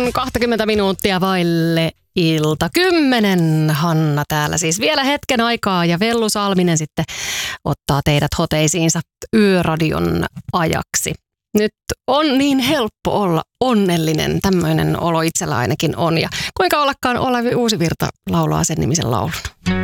20 minuuttia vaille ilta 10. Hanna täällä siis vielä hetken aikaa ja Vellu Salminen sitten ottaa teidät hoteisiinsa Yöradion ajaksi. Nyt on niin helppo olla onnellinen, tämmöinen olo itsellä ainakin on. Ja kuinka ollakaan Olavi Uusivirta laulaa sen nimisen laulun.